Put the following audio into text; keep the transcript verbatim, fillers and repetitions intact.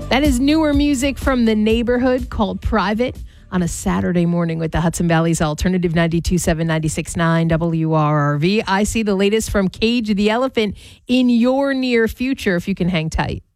That is newer music from The Neighborhood called Private on a Saturday morning with the Hudson Valley's Alternative ninety-two point seven, ninety-six point nine W R R V. I see the latest from Cage the Elephant in your near future if you can hang tight.